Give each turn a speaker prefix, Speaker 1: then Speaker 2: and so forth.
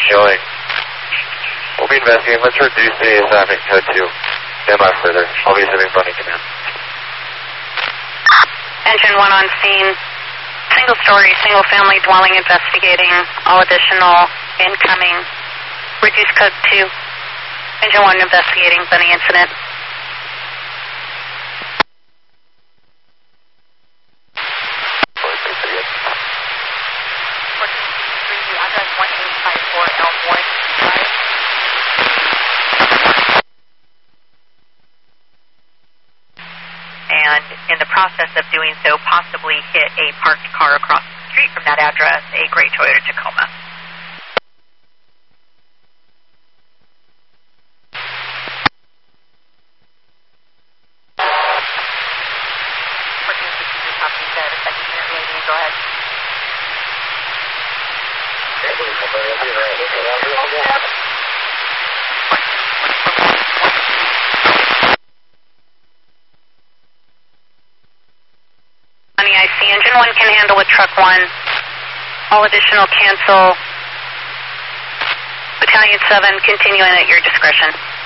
Speaker 1: showing. We'll be investigating. Let's reduce the assignment code to stand by further. I'll be assuming running command.
Speaker 2: Engine 1 on scene. Single-story, single-family dwelling investigating. All additional incoming. Reduce code 2. Engine 1 investigating Bunny incident.
Speaker 3: Address 1854 Elmwood Drive. And in the process of doing so, possibly hit a parked car across the street from that address, a gray Toyota Tacoma. Go ahead.
Speaker 2: Bunny, I see engine 1 can handle with truck 1. All additional cancel. Battalion 7 continuing at your discretion.